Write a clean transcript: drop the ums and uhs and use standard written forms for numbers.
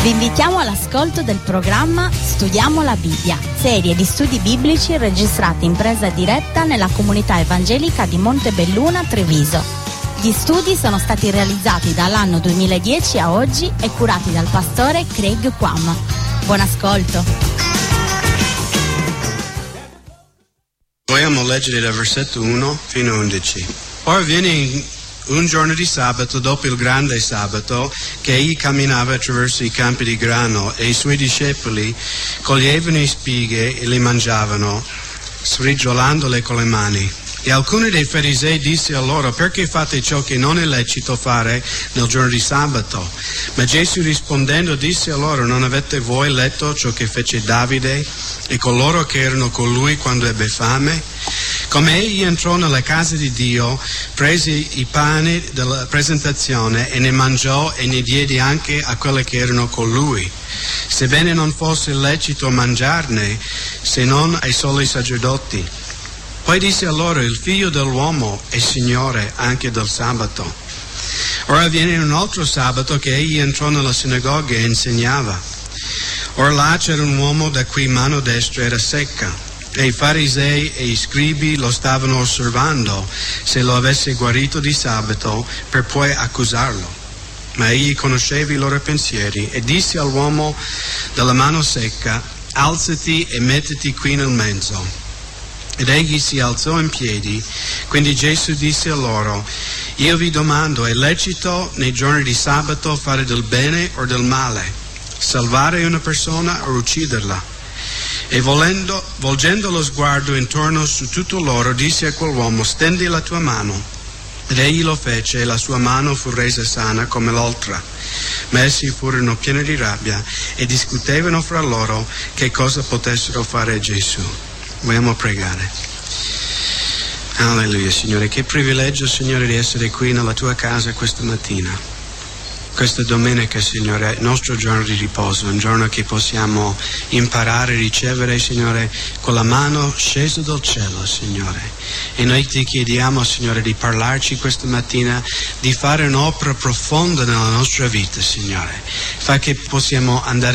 Vi invitiamo all'ascolto del programma Studiamo la Bibbia, serie di studi biblici registrati in presa diretta nella comunità evangelica di Montebelluna, Treviso. Gli studi sono stati realizzati dall'anno 2010 a oggi e curati dal pastore Craig Quam. Buon ascolto. Vogliamo leggere dal versetto 1 fino a 11. Ora viene un giorno di sabato, dopo il grande sabato, che egli camminava attraverso i campi di grano e i suoi discepoli coglievano spighe e le mangiavano, sbriciolandole con le mani. E alcuni dei farisei disse a loro: perché fate ciò che non è lecito fare nel giorno di sabato? Ma Gesù rispondendo disse a loro: non avete voi letto ciò che fece Davide e coloro che erano con lui quando ebbe fame? Come egli entrò nella casa di Dio, prese i pani della presentazione e ne mangiò e ne diede anche a quelli che erano con lui, sebbene non fosse lecito mangiarne se non ai soli sacerdoti. Poi disse a loro: il figlio dell'uomo è Signore anche del sabato. Ora viene un altro sabato che egli entrò nella sinagoga e insegnava. Ora là c'era un uomo da cui mano destra era secca. E i farisei e i scribi lo stavano osservando se lo avesse guarito di sabato per poi accusarlo. Ma egli conosceva i loro pensieri e disse all'uomo dalla mano secca: alzati e mettiti qui nel mezzo. Ed egli si alzò in piedi. Quindi Gesù disse a loro: io vi domando, è lecito nei giorni di sabato fare del bene o del male, salvare una persona o ucciderla? E volgendo lo sguardo intorno su tutto loro, disse a quell'uomo: stendi la tua mano. Ed egli lo fece e la sua mano fu resa sana come l'altra. Ma essi furono pieni di rabbia e discutevano fra loro che cosa potessero fare a Gesù. Vogliamo pregare. Alleluia, Signore, che privilegio, Signore, di essere qui nella tua casa questa mattina. Questa domenica, Signore, è il nostro giorno di riposo, un giorno che possiamo imparare, ricevere, Signore, con la mano scesa dal cielo, Signore. E noi ti chiediamo, Signore, di parlarci questa mattina, di fare un'opera profonda nella nostra vita, Signore. Fa che possiamo andare